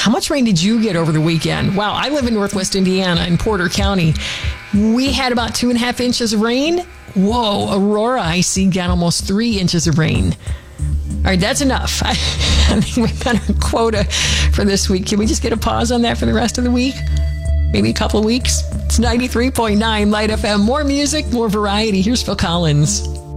How much rain did you get over the weekend? Wow, I live in Northwest Indiana in Porter County. We had about 2.5 inches of rain. Whoa, Aurora, I see, got almost 3 inches of rain. All right, that's enough. I think we've got our quota for this week. Can we just get a pause on that for the rest of the week? Maybe a couple of weeks? It's 93.9 Light FM. More music, more variety. Here's Phil Collins.